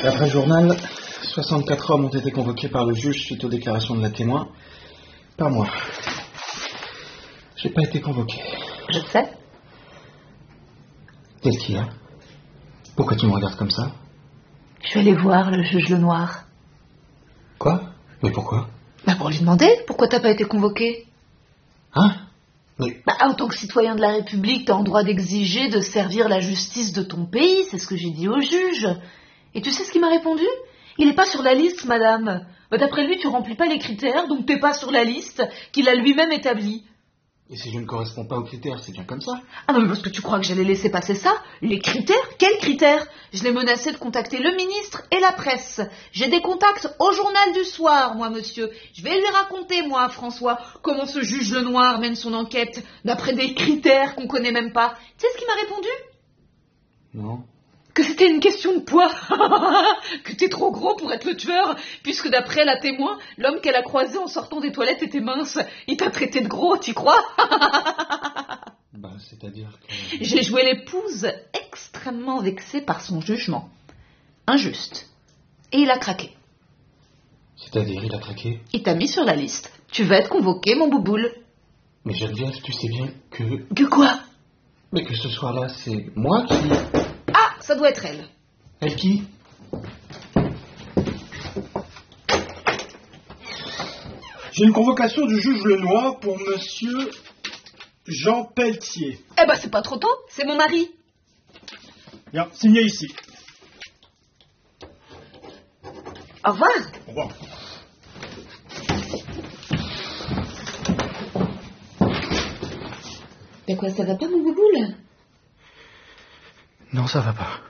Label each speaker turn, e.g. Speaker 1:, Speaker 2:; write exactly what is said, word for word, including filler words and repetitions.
Speaker 1: D'après le journal, soixante-quatre hommes ont été convoqués par le juge suite aux déclarations de la témoin. Pas moi. J'ai pas été convoqué.
Speaker 2: Je sais.
Speaker 1: Qu'est-ce qu'il y a? Pourquoi tu me regardes comme ça?
Speaker 2: Je vais aller voir le juge Lenoir.
Speaker 1: Quoi? Mais pourquoi?
Speaker 2: Bah pour lui demander pourquoi t'as pas été convoqué.
Speaker 1: Hein? Mais...
Speaker 2: Bah en tant que citoyen de la République, t'as en droit d'exiger de servir la justice de ton pays, c'est ce que j'ai dit au juge. Et tu sais ce qu'il m'a répondu? Il n'est pas sur la liste, madame. Bah, d'après lui, tu remplis pas les critères, donc t'es pas sur la liste qu'il a lui-même établie.
Speaker 1: Et si je ne corresponds pas aux critères, c'est bien comme ça?
Speaker 2: Ah non, mais parce que tu crois que j'allais laisser passer ça? Les critères? Quels critères? Je l'ai menacé de contacter le ministre et la presse. J'ai des contacts au journal du soir, moi, monsieur. Je vais lui raconter, moi, François, comment ce juge Lenoir mène son enquête d'après des critères qu'on connaît même pas. Tu sais ce qu'il m'a répondu?
Speaker 1: Non.
Speaker 2: Que c'était une question de poids, que t'es trop gros pour être le tueur, puisque d'après la témoin, l'homme qu'elle a croisé en sortant des toilettes était mince. Il t'a traité de gros, t'y crois?
Speaker 1: Bah, c'est-à-dire que...
Speaker 2: J'ai joué l'épouse extrêmement vexée par son jugement. Injuste. Et il a craqué.
Speaker 1: C'est-à-dire, il a craqué?
Speaker 2: Il t'a mis sur la liste. Tu vas être convoqué, mon bouboule.
Speaker 1: Mais Geneviève, tu sais bien que...
Speaker 2: Que quoi?
Speaker 1: Mais que ce soir-là, c'est moi qui...
Speaker 2: Ah, ça doit être elle.
Speaker 1: Elle qui?
Speaker 3: J'ai une convocation du juge Lenoir pour monsieur Jean Pelletier.
Speaker 2: Eh ben, c'est pas trop tôt, c'est mon mari.
Speaker 3: Bien, signé ici.
Speaker 2: Au revoir.
Speaker 3: Au revoir.
Speaker 2: De quoi ça va pas, mon bouboule?
Speaker 1: Non, ça va pas.